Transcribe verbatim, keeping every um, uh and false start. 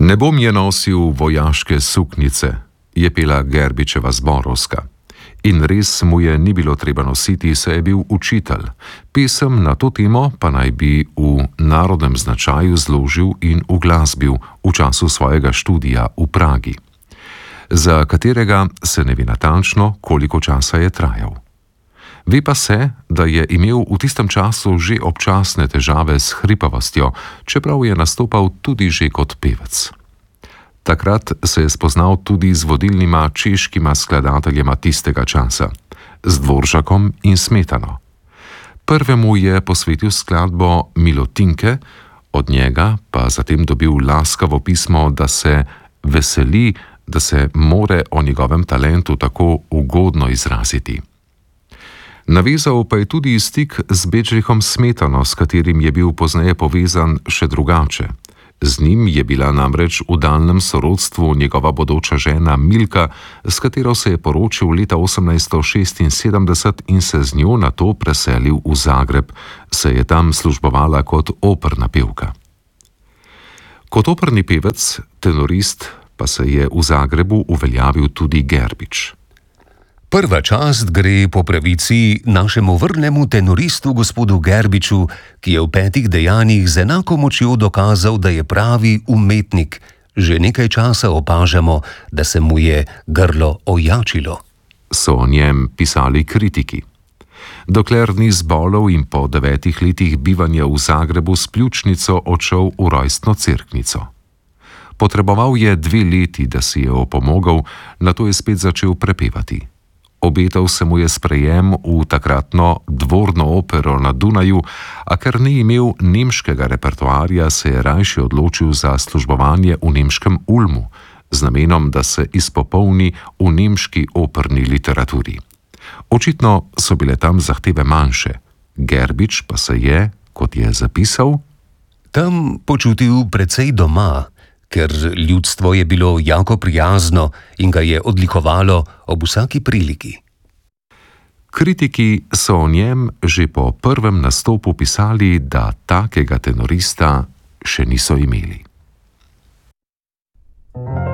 Ne bom je nosil vojaške suknjice, je pela Gerbičeva zborovska. In res mu je ni bilo treba nositi, saj je bil učitelj. Pesem na to temo pa naj bi v Narodnem značaju zložil in uglasbil v času svojega študija v Pragi, za katerega se ne ve natančno, koliko časa je trajal. Ve pa se, da je imel v tistem času že občasne težave s hripavostjo, čeprav je nastopal tudi že kot pevec. Takrat se je spoznal tudi z vodilnima češkima skladateljema tistega časa, z Dvoržakom in Smetano. Prvemu je posvetil skladbo Milutinke, od njega pa zatem dobil laskavo pismo, da se veseli, da se more o njegovem talentu tako ugodno izraziti. Navezal pa je tudi stik z Bedřichom Smetano, s katerim je bil pozneje povezan še drugače. Z njim je bila namreč v daljnem sorodstvu njegova bodoča žena Milka, s katero se je poročil leta osemnajststo šestinsedemdeset in se z njo nato preselil v Zagreb, saj je tam službovala kot operna pevka. Kot operni pevec, tenorist, pa se je v Zagrebu uveljavil tudi Gerbič. Prva čast gre po pravici našemu vrnemu tenoristu gospodu Gerbiču, ki je v petih dejanjih z enako močjo dokazal, da je pravi umetnik. Že nekaj časa opažamo, da se mu je grlo ojačilo. So o njem pisali kritiki. Dokler ni zbolel in po devetih letih bivanja v Zagrebu s pljučnico odšel v rojstno cerknico. Potreboval je dve leti, da si je opomogel, nato je spet začel prepevati. Obetal se mu je sprejem v takratno dvorno opero na Dunaju, a ker ni imel nemškega repertoarja, se je rajši odločil za službovanje v nemškem Ulmu, z namenom, da se izpopolni v nemški operni literaturi. Očitno so bile tam zahteve manjše, Gerbič pa se je, kot je zapisal, tam počutil precej doma, ker ljudstvo je bilo jako prijazno in ga je odlikovalo ob vsaki priliki. Kritiki so o njem že po prvem nastopu pisali, da takega tenorista še niso imeli.